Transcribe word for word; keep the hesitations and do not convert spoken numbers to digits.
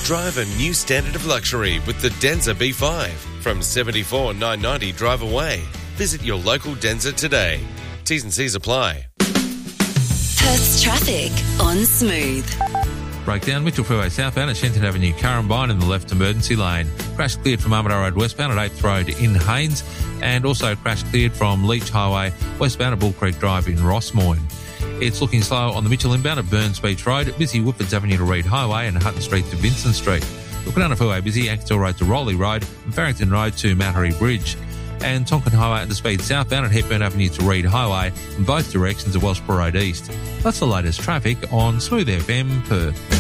Drive a new standard of luxury with the Denza B five from seventy-four thousand nine hundred ninety dollars drive away. Visit your local Denza today. T's and C's apply. Perth's traffic on Smooth. Breakdown, Mitchell Freeway southbound at Shenton Avenue, Currumbine in the left emergency lane. Crash cleared from Armadale Road westbound at eighth Road in Haynes, and also crash cleared from Leach Highway westbound at Bull Creek Drive in Rossmoyne. It's looking slow on the Mitchell inbound at Burns Beach Road, busy Whippards Avenue to Reed Highway and Hutton Street to Vincent Street. Looking down the freeway, busy Axtell Road to Rowley Road and Farrington Road to Mattery Bridge. And Tonkin Highway at the speed southbound at Hepburn Avenue to Reed Highway in both directions of Wellsborough Road East. That's the latest traffic on Smooth F M Perth.